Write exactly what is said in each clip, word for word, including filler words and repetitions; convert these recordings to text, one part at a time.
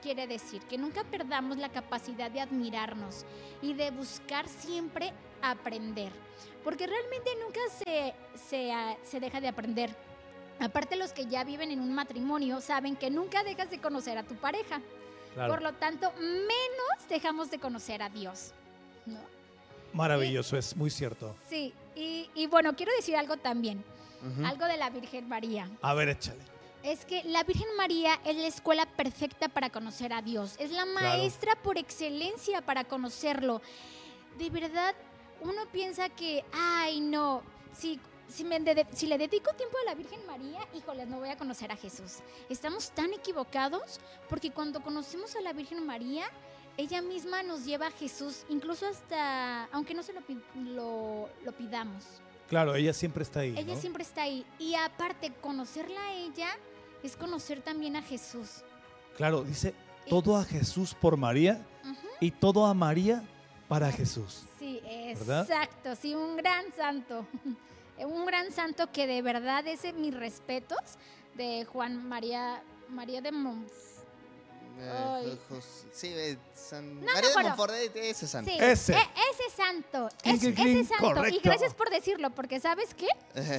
quiere decir? Que nunca perdamos la capacidad de admirarnos y de buscar siempre aprender, porque realmente nunca se, se, se deja de aprender. Aparte, los que ya viven en un matrimonio saben que nunca dejas de conocer a tu pareja. Claro. Por lo tanto, menos dejamos de conocer a Dios, ¿no? Maravilloso, y, es muy cierto. Sí, y, y bueno, quiero decir algo también, uh-huh. algo de la Virgen María. A ver, échale. Es que la Virgen María es la escuela perfecta para conocer a Dios. Es la maestra claro. por excelencia para conocerlo. De verdad, uno piensa que, ay, no, si... Si, me de, si le dedico tiempo a la Virgen María, híjole, no voy a conocer a Jesús. Estamos tan equivocados porque cuando conocemos a la Virgen María, ella misma nos lleva a Jesús, incluso hasta, aunque no se lo, lo, lo pidamos. Claro, ella siempre está ahí. Ella ¿no? siempre está ahí. Y aparte, conocerla a ella es conocer también a Jesús. Claro, dice todo a Jesús por María uh-huh. y todo a María para Jesús. Sí, ¿verdad? Exacto, sí, un gran santo. Un gran santo que de verdad es mis respetos, de Juan María María de Montfort. Eh, sí, San no, María no, de Montfort, ese santo. Sí, ese. E- ese santo, clink, es, clink, clink, ese santo. correcto. Y gracias por decirlo, porque ¿sabes qué?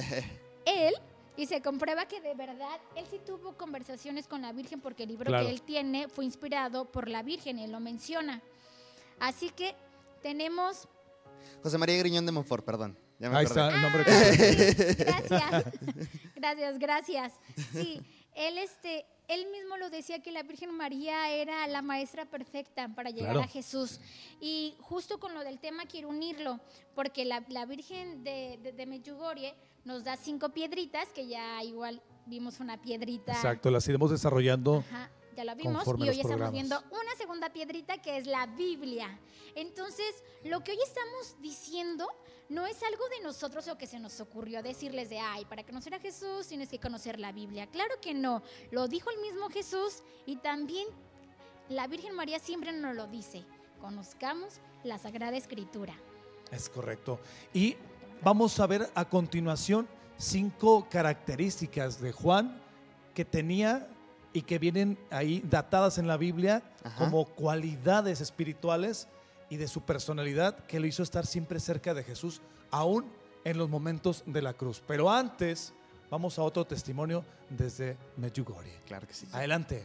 Él, y se comprueba que de verdad, él sí tuvo conversaciones con la Virgen, porque el libro claro. que él tiene fue inspirado por la Virgen, él lo menciona. Así que tenemos... José María Griñón de Montfort, perdón. Ya me Ahí acordé. está el nombre. Ah, gracias, gracias, gracias. Sí, él, este, él mismo lo decía, que la Virgen María era la maestra perfecta para llegar claro. a Jesús. Y justo con lo del tema quiero unirlo, porque la, la Virgen de, de, de Medjugorje nos da cinco piedritas, que ya igual vimos una piedrita. Exacto, las iremos desarrollando. Ajá. Ya lo vimos y hoy estamos viendo una segunda piedrita, que es la Biblia. Entonces, lo que hoy estamos diciendo no es algo de nosotros o que se nos ocurrió decirles de, ay, para conocer a Jesús tienes que conocer la Biblia. Claro que no, lo dijo el mismo Jesús, y también la Virgen María siempre nos lo dice: conozcamos la Sagrada Escritura. Es correcto. Y vamos a ver a continuación cinco características de Juan que tenía y que vienen ahí datadas en la Biblia Ajá. como cualidades espirituales y de su personalidad, que lo hizo estar siempre cerca de Jesús, aún en los momentos de la cruz. Pero antes, vamos a otro testimonio desde Medjugorje. Claro que sí. Adelante.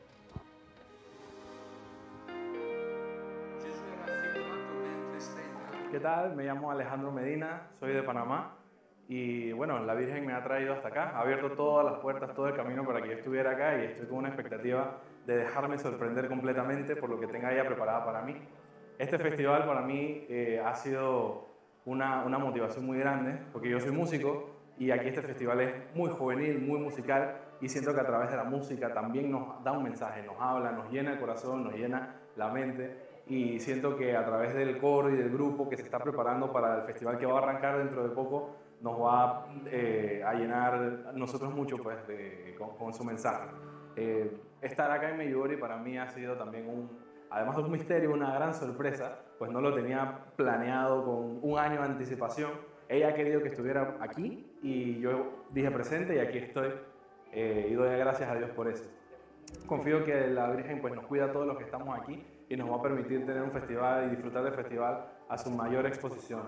¿Qué tal? Me llamo Alejandro Medina, soy de Panamá. Y bueno, la Virgen me ha traído hasta acá, ha abierto todas las puertas, todo el camino para que yo estuviera acá, y estoy con una expectativa de dejarme sorprender completamente por lo que tenga ella preparada para mí. Este festival para mí eh, ha sido una, una motivación muy grande, porque yo soy músico y aquí este festival es muy juvenil, muy musical, y siento que a través de la música también nos da un mensaje, nos habla, nos llena el corazón, nos llena la mente, y siento que a través del coro y del grupo que se está preparando para el festival que va a arrancar dentro de poco, nos va eh, a llenar nosotros mucho pues, de, con, con su mensaje. Eh, estar acá en Medjugorje para mí ha sido también un, además de un misterio, una gran sorpresa, pues no lo tenía planeado con un año de anticipación. Ella ha querido que estuviera aquí y yo dije presente, y aquí estoy, eh, y doy gracias a Dios por eso. Confío que la Virgen pues, nos cuida a todos los que estamos aquí y nos va a permitir tener un festival y disfrutar del festival a su mayor exposición.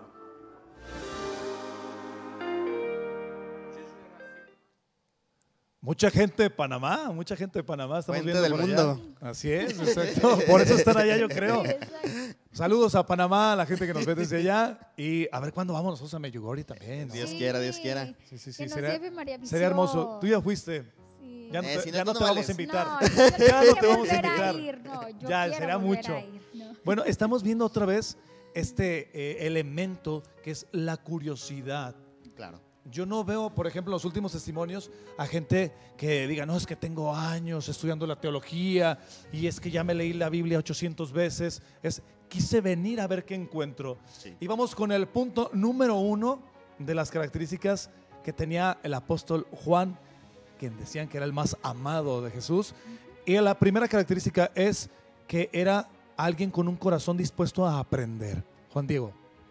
Mucha gente de Panamá, mucha gente de Panamá. Estamos Fuente viendo del por mundo. Allá. Así es, exacto. Por eso están allá, yo creo. Saludos a Panamá, a la gente que nos ve desde allá. Y a ver cuándo vamos nosotros a Medjugorje también, ¿no? Dios sí. quiera, Dios quiera. Sí, sí, sí. Que nos Sería, lleve María Visión. sería hermoso. Tú ya fuiste. Sí. Ya no Eh, te, si no, ya no tú te no vamos vales. a invitar. No, yo Ya no quiero te vamos a volver invitar. ir. No, yo Ya, quiero será volver mucho. a ir, no. Bueno, estamos viendo otra vez este eh, elemento que es la curiosidad. Claro. Yo no veo, por ejemplo, en los últimos testimonios a gente que diga, no, es que tengo años estudiando la teología y es que ya me leí la Biblia ochocientas veces. Es, quise venir a ver qué encuentro. Sí. Y vamos con el punto número uno de las características que tenía el apóstol Juan, quien decían que era el más amado de Jesús. Y la primera característica es que era alguien con un corazón dispuesto a aprender. Juan Diego.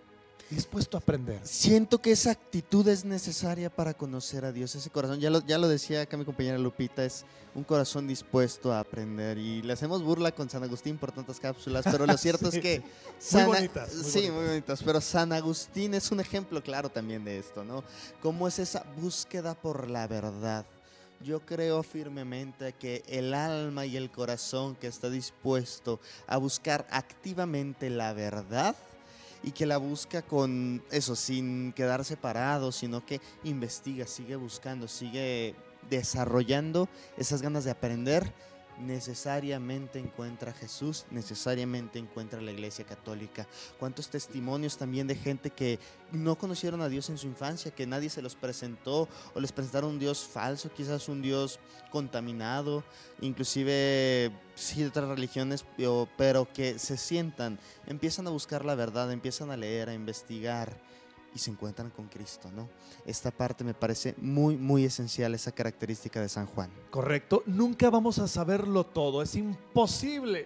dispuesto a aprender. Siento que esa actitud es necesaria para conocer a Dios, ese corazón, ya lo, ya lo decía acá mi compañera Lupita, es un corazón dispuesto a aprender y le hacemos burla con San Agustín por tantas cápsulas, pero lo cierto Sí, es que sí. San, Muy bonitas, muy sí, bonitas. muy bonitas, pero San Agustín es un ejemplo claro también de esto, ¿no? Cómo es esa búsqueda por la verdad. Yo creo firmemente que el alma y el corazón que está dispuesto a buscar activamente la verdad y que la busca con eso, sin quedar separado, sino que investiga, sigue buscando, sigue desarrollando esas ganas de aprender, necesariamente encuentra a Jesús, necesariamente encuentra a la Iglesia Católica. ¿Cuántos testimonios también de gente que no conocieron a Dios en su infancia, que nadie se los presentó o les presentaron un Dios falso, quizás un Dios contaminado, inclusive sí de otras religiones, pero, pero que se sientan, empiezan a buscar la verdad, empiezan a leer, a investigar y se encuentran con Cristo, ¿no? Esta parte me parece muy, muy esencial, esa característica de San Juan. Correcto, nunca vamos a saberlo todo, es imposible.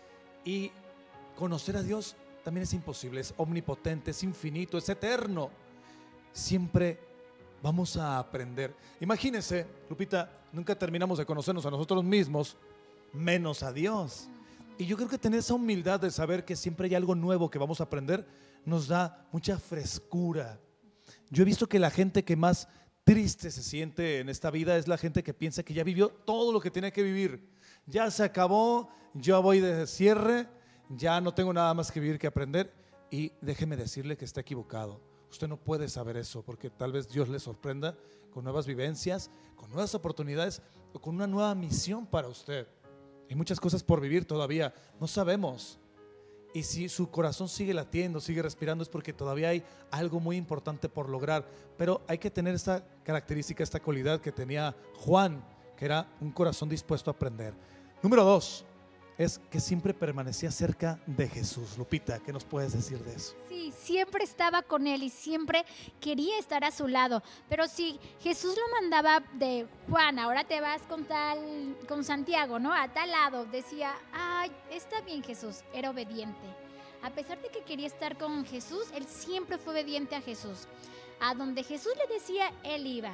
Y conocer a Dios también es imposible, es omnipotente, es infinito, es eterno. Siempre vamos a aprender. Imagínense, Lupita, nunca terminamos de conocernos a nosotros mismos, menos a Dios. Y yo creo que tener esa humildad de saber que siempre hay algo nuevo que vamos a aprender nos da mucha frescura. Yo he visto que la gente que más triste se siente en esta vida es la gente que piensa que ya vivió todo lo que tenía que vivir. Ya se acabó, yo voy de cierre, ya no tengo nada más que vivir que aprender. Y déjeme decirle que está equivocado. Usted no puede saber eso porque tal vez Dios le sorprenda con nuevas vivencias, con nuevas oportunidades o con una nueva misión para usted. Hay muchas cosas por vivir todavía, no sabemos. Y si su corazón sigue latiendo, sigue respirando, es porque todavía hay algo muy importante por lograr. Pero hay que tener esta característica, esta cualidad que tenía Juan, que era un corazón dispuesto a aprender. Número dos, es que siempre permanecía cerca de Jesús. Lupita, ¿qué nos puedes decir de eso? Sí, siempre estaba con él y siempre quería estar a su lado. Pero si Jesús lo mandaba de Juan, ahora te vas con tal, con Santiago, ¿no? A tal lado, decía, ay, está bien Jesús, era obediente. A pesar de que quería estar con Jesús, él siempre fue obediente a Jesús. A donde Jesús le decía, él iba.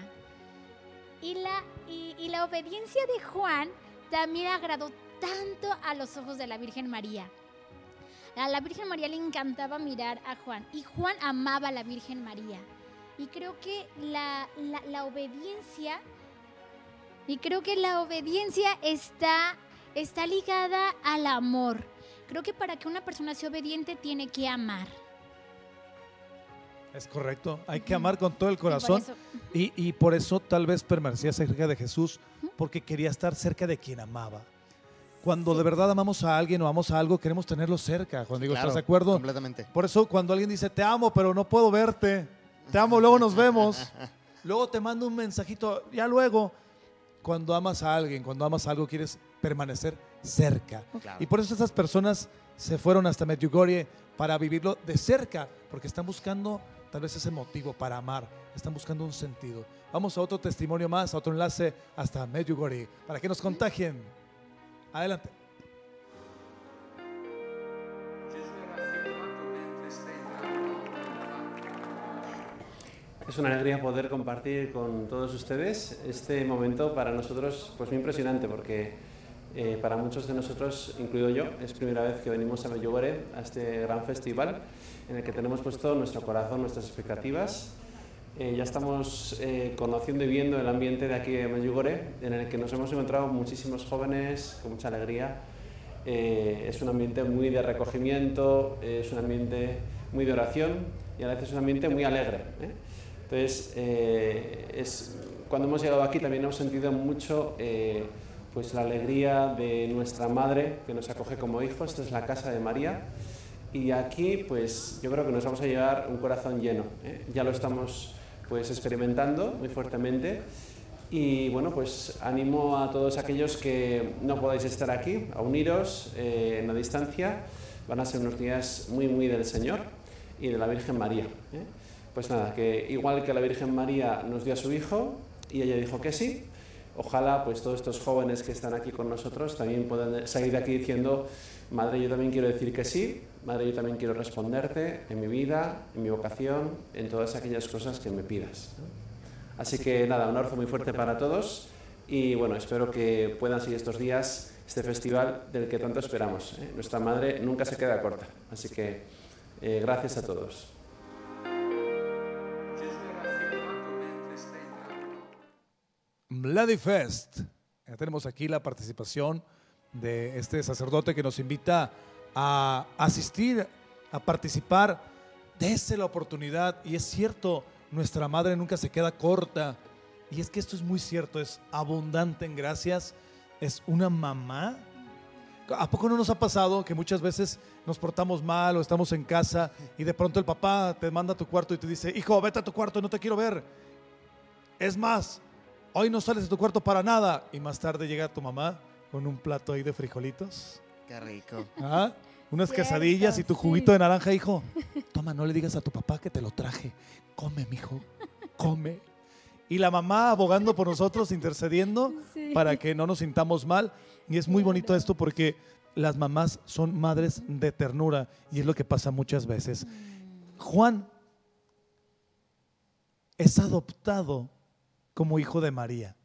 Y la, y, y la obediencia de Juan también agradó tanto a los ojos de la Virgen María. A la Virgen María le encantaba mirar a Juan y Juan amaba a la Virgen María. Y creo que la, la, la obediencia, y creo que la obediencia está, está ligada al amor. Creo que para que una persona sea obediente tiene que amar. Es correcto, hay que amar con todo el corazón. Y por eso, Y, y por eso tal vez permanecía cerca de Jesús, porque quería estar cerca de quien amaba. Cuando Sí. de verdad amamos a alguien o amamos a algo, queremos tenerlo cerca. Cuando digo, Claro, ¿estás de acuerdo? completamente. Por eso cuando alguien dice, te amo, pero no puedo verte, te amo, luego nos vemos, luego te mando un mensajito, ya luego. Cuando amas a alguien, cuando amas a algo, quieres permanecer cerca. Claro. Y por eso estas personas se fueron hasta Medjugorje para vivirlo de cerca, porque están buscando tal vez ese motivo para amar, están buscando un sentido. Vamos a otro testimonio más, a otro enlace hasta Medjugorje, para que nos contagien. Adelante. Es una alegría poder compartir con todos ustedes este momento para nosotros pues muy impresionante porque eh, para muchos de nosotros, incluido yo, es primera vez que venimos a Medjugorje, a este gran festival en el que tenemos puesto nuestro corazón, nuestras expectativas. Eh, ya estamos eh, conociendo y viendo el ambiente de aquí de Medjugorje, en el que nos hemos encontrado muchísimos jóvenes con mucha alegría. Eh, es un ambiente muy de recogimiento, eh, es un ambiente muy de oración y a veces es un ambiente muy alegre, ¿eh? Entonces, eh, es, cuando hemos llegado aquí también hemos sentido mucho eh, pues la alegría de nuestra madre que nos acoge como hijos. Esta es la casa de María y aquí pues yo creo que nos vamos a llevar un corazón lleno, ¿eh? Ya lo estamos pues experimentando muy fuertemente y bueno, pues animo a todos aquellos que no podáis estar aquí a uniros eh, en la distancia. Van a ser unos días muy muy del Señor y de la Virgen María, ¿eh? Pues nada, que igual que la Virgen María nos dio a su hijo y ella dijo que sí, ojalá pues todos estos jóvenes que están aquí con nosotros también puedan salir de aquí diciendo, madre, yo también quiero decir que sí, Madre, yo también quiero responderte en mi vida, en mi vocación, en todas aquellas cosas que me pidas, ¿no? Así que nada, un abrazo muy fuerte para todos y bueno, espero que puedan seguir estos días este festival del que tanto esperamos, ¿eh? Nuestra Madre nunca se queda corta, así que eh, gracias a todos. Vladifest. Ya tenemos aquí la participación de este sacerdote que nos invita a asistir, a participar. Dese la oportunidad. Y es cierto, nuestra madre nunca se queda corta. Y es que esto es muy cierto, es abundante en gracias. Es una mamá. ¿A poco no nos ha pasado que muchas veces nos portamos mal o estamos en casa y de pronto el papá te manda a tu cuarto y te dice: hijo, vete a tu cuarto, no te quiero ver? Es más, hoy no sales de tu cuarto para nada. Y más tarde llega tu mamá con un plato ahí de frijolitos. Qué rico. ¿Ah? Unas Cierto, quesadillas y tu sí. juguito de naranja, hijo. Toma, no le digas a tu papá que te lo traje. Come, mijo, come. Y la mamá abogando por nosotros, intercediendo Sí. para que no nos sintamos mal. Y es muy bonito esto porque las mamás son madres de ternura y es lo que pasa muchas veces. Juan es adoptado como hijo de María.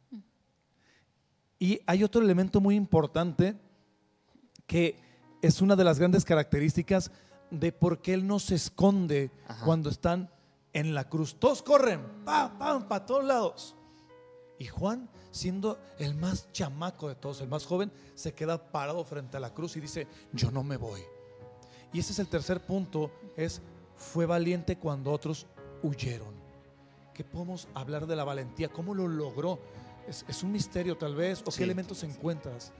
Y hay otro elemento muy importante que es una de las grandes características de por qué él no se esconde Ajá. cuando están en la cruz. Todos corren, pam, pam, para todos lados. Y Juan, siendo el más chamaco de todos, el más joven, se queda parado frente a la cruz y dice: yo no me voy. Y ese es el tercer punto, es fue valiente cuando otros huyeron. ¿Qué podemos hablar de la valentía? ¿Cómo lo logró? ¿Es, es un misterio tal vez? ¿O Sí. qué elementos encuentras?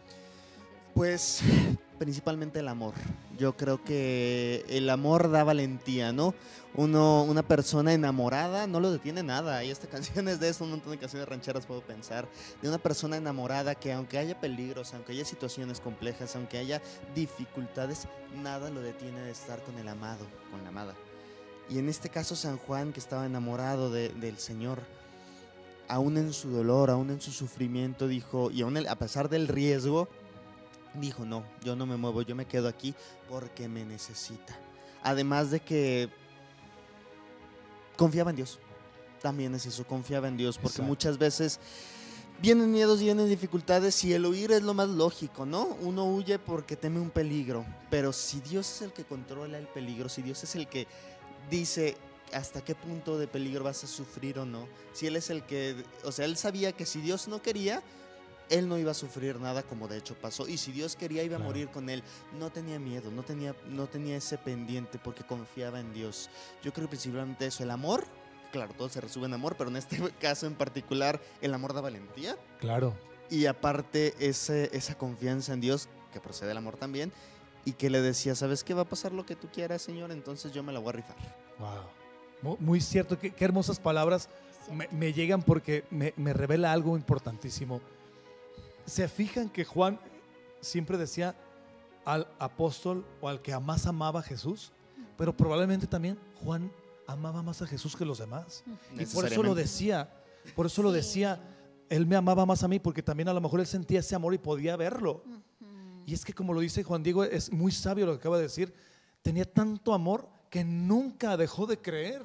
Pues principalmente el amor. Yo creo que el amor da valentía, ¿no? Uno, una persona enamorada no lo detiene nada. Y esta canción es de eso, un montón de canciones rancheras puedo pensar. De una persona enamorada que aunque haya peligros, aunque haya situaciones complejas, aunque haya dificultades, nada lo detiene de estar con el amado, con la amada. Y en este caso San Juan, que estaba enamorado de, del Señor, aún en su dolor, aún en su sufrimiento, dijo, y aún el, a pesar del riesgo, dijo: no, yo no me muevo, yo me quedo aquí porque me necesita. Además de que confiaba en Dios. También es eso, confiaba en Dios, porque Exacto. muchas veces vienen miedos, vienen dificultades y el huir es lo más lógico, ¿no? Uno huye porque teme un peligro, pero si Dios es el que controla el peligro, si Dios es el que dice hasta qué punto de peligro vas a sufrir o no, si Él es el que, o sea, Él sabía que si Dios no quería, Él no iba a sufrir nada, como de hecho pasó. Y si Dios quería, iba a Claro. morir con Él. No tenía miedo, no tenía, no tenía ese pendiente porque confiaba en Dios. Yo creo que principalmente eso, el amor. Claro, todo se resume en amor, pero en este caso en particular, el amor da valentía. Claro. Y aparte, ese, esa confianza en Dios, que procede del amor también, y que le decía: ¿sabes qué? Va a pasar lo que tú quieras, Señor, entonces yo me la voy a rifar. Wow. Mu- Muy cierto, qué, qué hermosas palabras me, me llegan porque me, me revela algo importantísimo. ¿Se fijan que Juan siempre decía al apóstol o al que más amaba a Jesús? Pero probablemente también Juan amaba más a Jesús que los demás. Y por eso lo decía, por eso lo decía, él me amaba más a mí porque también a lo mejor él sentía ese amor y podía verlo. Y es que como lo dice Juan Diego, es muy sabio lo que acaba de decir, tenía tanto amor que nunca dejó de creer.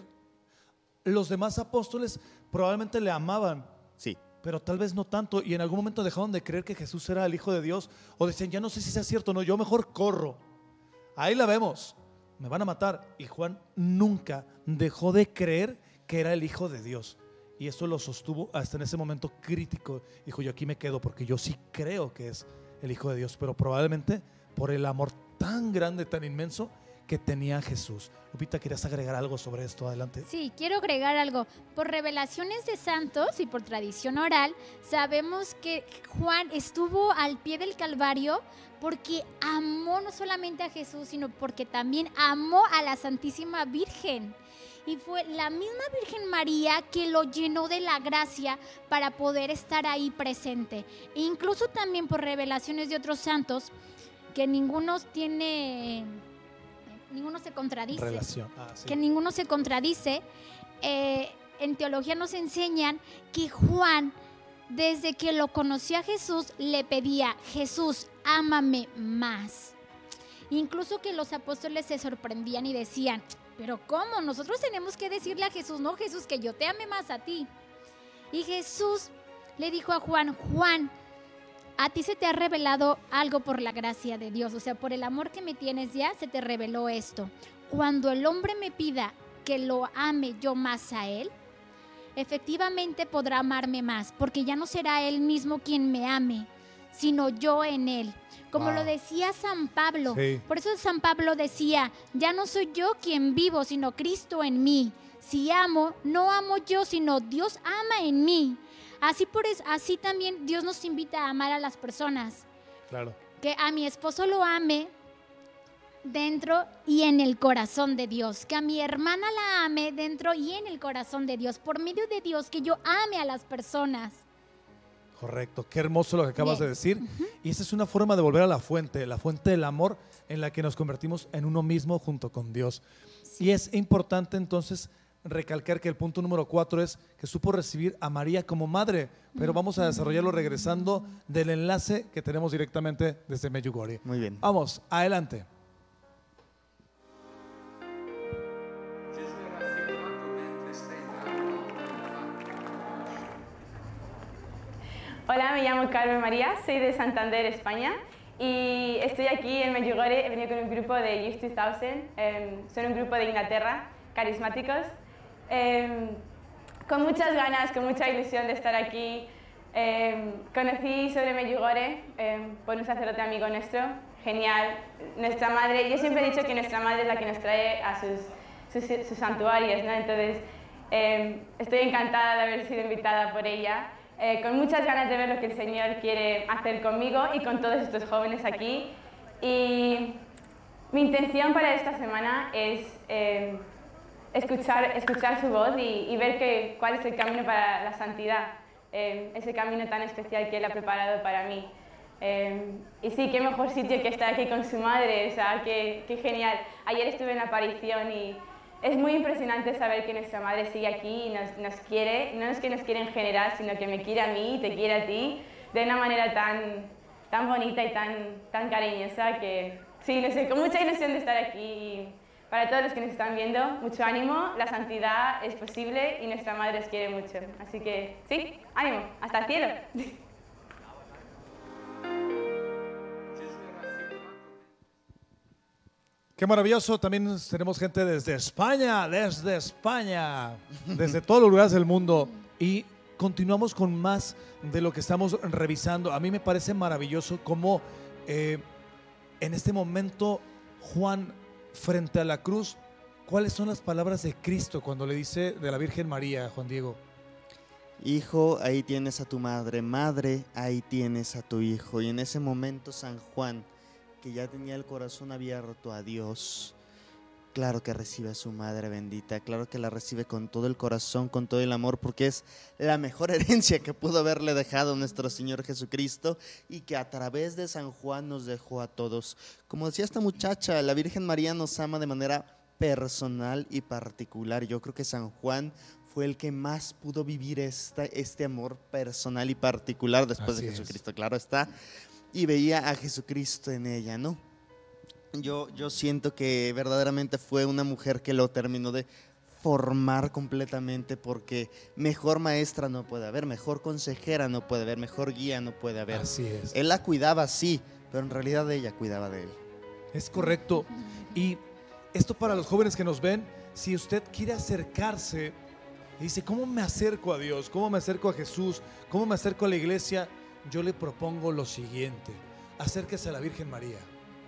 Los demás apóstoles probablemente le amaban, Sí. pero tal vez no tanto, y en algún momento dejaron de creer que Jesús era el Hijo de Dios, o decían: ya no sé si sea cierto o no, yo mejor corro. Ahí la vemos, me van a matar. Y Juan nunca dejó de creer que era el Hijo de Dios, y eso lo sostuvo hasta en ese momento crítico. Dijo: yo aquí me quedo porque yo sí creo que es el Hijo de Dios, pero probablemente por el amor tan grande, tan inmenso que tenía Jesús. Lupita, ¿querías agregar algo sobre esto? Adelante. Sí, quiero agregar algo. Por revelaciones de santos y por tradición oral, sabemos que Juan estuvo al pie del Calvario porque amó no solamente a Jesús, sino porque también amó a la Santísima Virgen. Y fue la misma Virgen María que lo llenó de la gracia para poder estar ahí presente. E incluso también por revelaciones de otros santos, que ninguno tiene, ninguno se contradice. Relación. Ah, sí. que ninguno se contradice. Eh, en teología nos enseñan que Juan, desde que lo conoció a Jesús, le pedía: Jesús, ámame más. Incluso que los apóstoles se sorprendían y decían, pero ¿cómo? Nosotros tenemos que decirle a Jesús, no Jesús, que yo te ame más a ti. Y Jesús le dijo a Juan, Juan, a ti se te ha revelado algo por la gracia de Dios, o sea, por el amor que me tienes ya se te reveló esto. Cuando el hombre me pida que lo ame yo más a él, efectivamente podrá amarme más, porque ya no será él mismo quien me ame, sino yo en él. Como Wow. lo decía San Pablo, Sí. por eso San Pablo decía, ya no soy yo quien vivo, sino Cristo en mí. Si amo, no amo yo, sino Dios ama en mí. Así, por es, así también Dios nos invita a amar a las personas. Claro. Que a mi esposo lo ame dentro y en el corazón de Dios. Que a mi hermana la ame dentro y en el corazón de Dios. Por medio de Dios, que yo ame a las personas. Correcto, qué hermoso lo que acabas Bien. de decir. Y esa es una forma de volver a la fuente, la fuente del amor en la que nos convertimos en uno mismo junto con Dios. Y es importante entonces recalcar que el punto número cuatro es que supo recibir a María como madre, pero vamos a desarrollarlo regresando del enlace que tenemos directamente desde Medjugorje. Muy bien. Vamos, adelante. Hola, me llamo Carmen María, soy de Santander, España, y estoy aquí en Medjugorje. He venido con un grupo de Youth dos mil, eh, son un grupo de Inglaterra, carismáticos, eh, con muchas ganas, con mucha ilusión de estar aquí. Eh, conocí sobre Medjugorje eh, por un sacerdote amigo nuestro, genial. Nuestra madre, yo siempre he dicho que nuestra madre es la que nos trae a sus, sus, sus santuarios, ¿no? Entonces, eh, estoy encantada de haber sido invitada por ella. Eh, con muchas ganas de ver lo que el Señor quiere hacer conmigo y con todos estos jóvenes aquí. Y mi intención para esta semana es eh, escuchar, escuchar su voz y, y ver que, cuál es el camino para la santidad, eh, ese camino tan especial que Él ha preparado para mí. Eh, y sí, qué mejor sitio que estar aquí con su madre, o sea, qué, qué genial. Ayer estuve en la aparición y es muy impresionante saber que nuestra madre sigue aquí y nos, nos quiere, no es que nos quiere en general, sino que me quiere a mí y te quiere a ti de una manera tan, tan bonita y tan, tan cariñosa que sí, no sé, con mucha ilusión de estar aquí. Y para todos los que nos están viendo, mucho ánimo, la santidad es posible y nuestra madre os quiere mucho. Así que sí, ánimo, hasta el cielo. Qué maravilloso, también tenemos gente desde España, desde España, desde todos los lugares del mundo. Y continuamos con más de lo que estamos revisando. A mí me parece maravilloso cómo eh, en este momento Juan, frente a la cruz, ¿cuáles son las palabras de Cristo cuando le dice de la Virgen María, Juan Diego? Hijo, ahí tienes a tu madre. Madre, ahí tienes a tu hijo. Y en ese momento San Juan, que ya tenía el corazón abierto a Dios, claro que recibe a su madre bendita, claro que la recibe con todo el corazón, con todo el amor, porque es la mejor herencia que pudo haberle dejado nuestro Señor Jesucristo y que a través de San Juan nos dejó a todos. Como decía esta muchacha, la Virgen María nos ama de manera personal y particular. Yo creo que San Juan fue el que más pudo vivir esta, este amor personal y particular después Así de es. Jesucristo, claro está. Y veía a Jesucristo en ella, ¿no? Yo, yo siento que verdaderamente fue una mujer que lo terminó de formar completamente, porque mejor maestra no puede haber, mejor consejera no puede haber, mejor guía no puede haber. Así es. Él la cuidaba, sí, pero en realidad ella cuidaba de él. Es correcto. Y esto para los jóvenes que nos ven, si usted quiere acercarse y dice, ¿cómo me acerco a Dios? ¿Cómo me acerco a Jesús? ¿Cómo me acerco a la iglesia? Yo le propongo lo siguiente: acérquese a la Virgen María.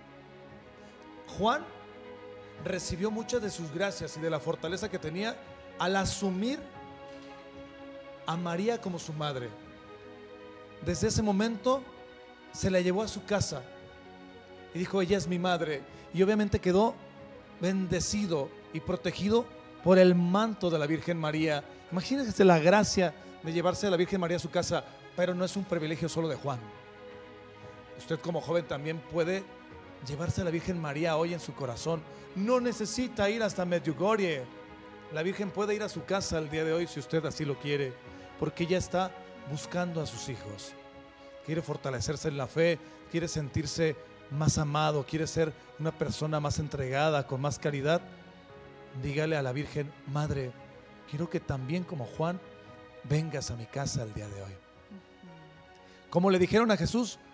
Juan recibió muchas de sus gracias y de la fortaleza que tenía al asumir a María como su madre. Desde ese momento se la llevó a su casa y dijo, ella es mi madre. Y obviamente quedó bendecido y protegido por el manto de la Virgen María. Imagínense la gracia de llevarse a la Virgen María a su casa. Pero no es un privilegio solo de Juan. Usted como joven también puede llevarse a la Virgen María hoy en su corazón. No necesita ir hasta Medjugorje. La Virgen puede ir a su casa el día de hoy si usted así lo quiere, porque ella está buscando a sus hijos. Quiere fortalecerse en la fe, quiere sentirse más amado, quiere ser una persona más entregada, con más caridad, dígale a la Virgen: Madre, quiero que también como Juan vengas a mi casa el día de hoy. Como le dijeron a Jesús: